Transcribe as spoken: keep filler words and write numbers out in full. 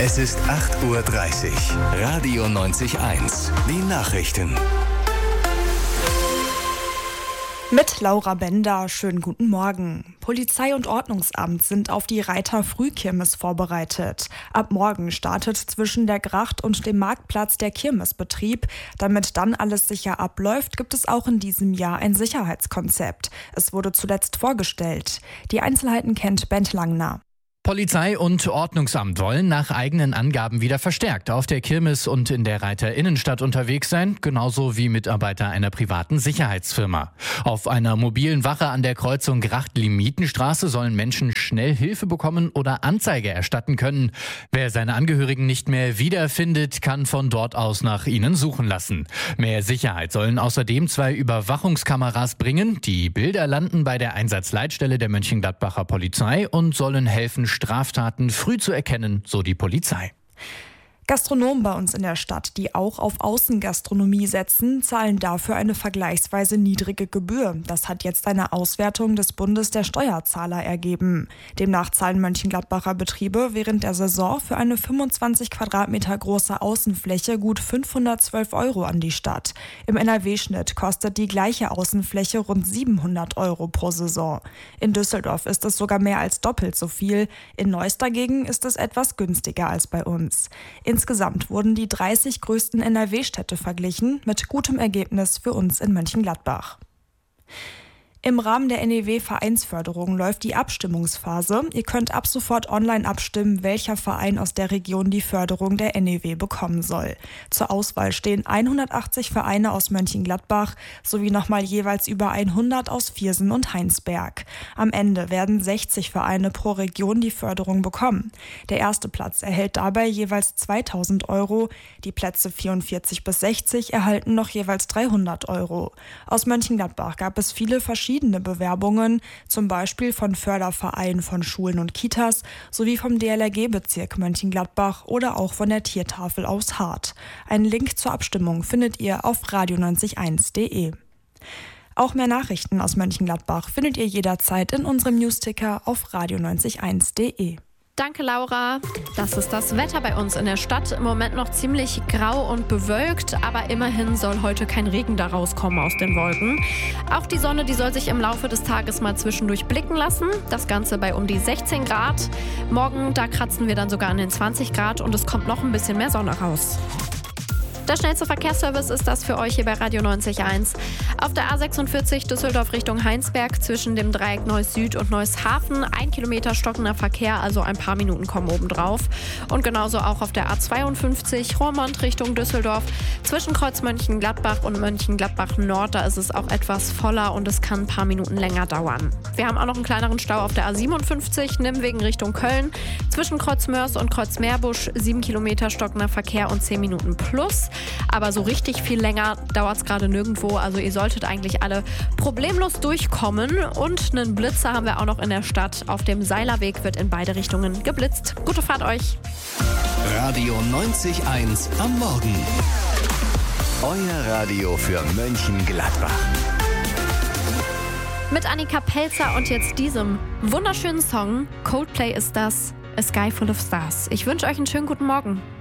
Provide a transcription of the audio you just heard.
Es ist acht Uhr dreißig. Radio neunzig Komma eins. Die Nachrichten. Mit Laura Bender, schönen guten Morgen. Polizei und Ordnungsamt sind auf die Reiter-Frühkirmes vorbereitet. Ab morgen startet zwischen der Gracht und dem Marktplatz der Kirmesbetrieb. Damit dann alles sicher abläuft, gibt es auch in diesem Jahr ein Sicherheitskonzept. Es wurde zuletzt vorgestellt. Die Einzelheiten kennt Bent Langner. Polizei und Ordnungsamt wollen nach eigenen Angaben wieder verstärkt auf der Kirmes und in der Reiter-Innenstadt unterwegs sein, genauso wie Mitarbeiter einer privaten Sicherheitsfirma. Auf einer mobilen Wache an der Kreuzung Gracht-Limitenstraße sollen Menschen schnell Hilfe bekommen oder Anzeige erstatten können. Wer seine Angehörigen nicht mehr wiederfindet, kann von dort aus nach ihnen suchen lassen. Mehr Sicherheit sollen außerdem zwei Überwachungskameras bringen. Die Bilder landen bei der Einsatzleitstelle der Mönchengladbacher Polizei und sollen helfen, Straftaten früh zu erkennen, so die Polizei. Gastronomen bei uns in der Stadt, die auch auf Außengastronomie setzen, zahlen dafür eine vergleichsweise niedrige Gebühr. Das hat jetzt eine Auswertung des Bundes der Steuerzahler ergeben. Demnach zahlen Mönchengladbacher Betriebe während der Saison für eine fünfundzwanzig Quadratmeter große Außenfläche gut fünfhundertzwölf Euro an die Stadt. Im N R W-Schnitt kostet die gleiche Außenfläche rund siebenhundert Euro pro Saison. In Düsseldorf ist es sogar mehr als doppelt so viel. In Neuss dagegen ist es etwas günstiger als bei uns. Insgesamt wurden die dreißig größten N R W-Städte verglichen, mit gutem Ergebnis für uns in Mönchengladbach. Im Rahmen der N E W-Vereinsförderung läuft die Abstimmungsphase. Ihr könnt ab sofort online abstimmen, welcher Verein aus der Region die Förderung der N E W bekommen soll. Zur Auswahl stehen hundertachtzig Vereine aus Mönchengladbach sowie nochmal jeweils über hundert aus Viersen und Heinsberg. Am Ende werden sechzig Vereine pro Region die Förderung bekommen. Der erste Platz erhält dabei jeweils zweitausend Euro. Die Plätze vierundvierzig bis sechzig erhalten noch jeweils dreihundert Euro. Aus Mönchengladbach gab es viele verschiedene verschiedene Bewerbungen, zum Beispiel von Fördervereinen von Schulen und Kitas sowie vom D L R G-Bezirk Mönchengladbach oder auch von der Tiertafel aus Hart. Einen Link zur Abstimmung findet ihr auf radio neunzig eins punkt de. Auch mehr Nachrichten aus Mönchengladbach findet ihr jederzeit in unserem Newsticker auf radio neunzig eins punkt de. Danke, Laura. Das ist das Wetter bei uns in der Stadt. Im Moment noch ziemlich grau und bewölkt, aber immerhin soll heute kein Regen da rauskommen aus den Wolken. Auch die Sonne, die soll sich im Laufe des Tages mal zwischendurch blicken lassen. Das Ganze bei um die sechzehn Grad. Morgen, da kratzen wir dann sogar an den zwanzig Grad und es kommt noch ein bisschen mehr Sonne raus. Der schnellste Verkehrsservice ist das für euch hier bei Radio neunzig Komma eins. Auf der A sechsundvierzig Düsseldorf Richtung Heinsberg zwischen dem Dreieck Neuss Süd und Neuss Hafen. Ein Kilometer stockender Verkehr, also ein paar Minuten kommen obendrauf. Und genauso auch auf der A zweiundfünfzig Roermond Richtung Düsseldorf. Zwischen Kreuz Mönchengladbach und Mönchengladbach Nord, da ist es auch etwas voller und es kann ein paar Minuten länger dauern. Wir haben auch noch einen kleineren Stau auf der A siebenundfünfzig Nimwegen Richtung Köln. Zwischen Kreuz Mörs und Kreuz Meerbusch sieben Kilometer stockender Verkehr und zehn Minuten plus. Aber so richtig viel länger dauert es gerade nirgendwo. Also ihr solltet eigentlich alle problemlos durchkommen. Und einen Blitzer haben wir auch noch in der Stadt. Auf dem Seilerweg wird in beide Richtungen geblitzt. Gute Fahrt euch. Radio neunzig Komma eins am Morgen. Euer Radio für Mönchengladbach. Mit Annika Pelzer und jetzt diesem wunderschönen Song. Coldplay ist das, A Sky Full of Stars. Ich wünsche euch einen schönen guten Morgen.